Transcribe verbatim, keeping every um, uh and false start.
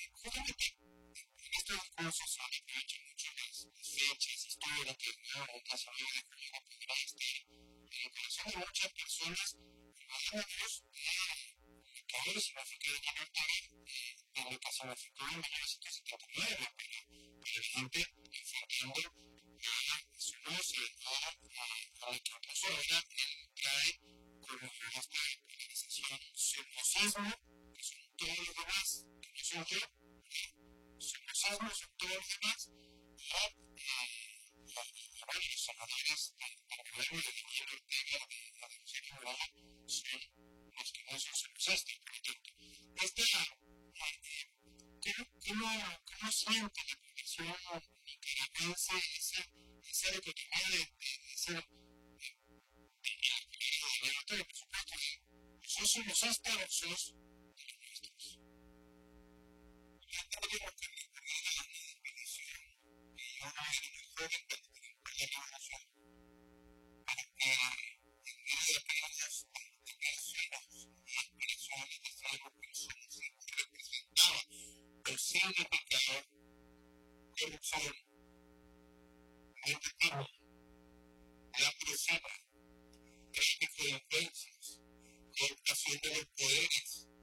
justamente en estos discursos se aprovechan mucho las, las fechas históricas, ¿no? Una semana de julio podrá estar en el corazón de muchas personas, imaginándonos de que ahora significa la libertad de lo que significó en mil novecientos setenta y nueve, pero, pero la gente enfrentando a su voz, a, a lo que incluso ahora él trae como esta polarización surmocismo, que son todos los demás, que no soy yo, surmocismo son todos los demás, y, eh, y, y bueno, los senadores del gobierno de Daniel Ortega de la Revolución Liberal son los que no son surmocistas, por lo tanto. Esta, eh, ¿cómo, cómo, ¿Cómo siente la población nicaragüense esa, esa dicotomía de, de, de ser de Ortega, por supuesto, de sos surmocista o sos de los nuestros? Ya tendríamos que recordar la definición que yo era muy joven cuando triunfó la revolución, porque en medio de apenas tener sueños y aspiraciones de ser algo que nosotros representaba el significado corrupción, nepotismo, la presima, tráfico de influencias, cooptación de los poderes,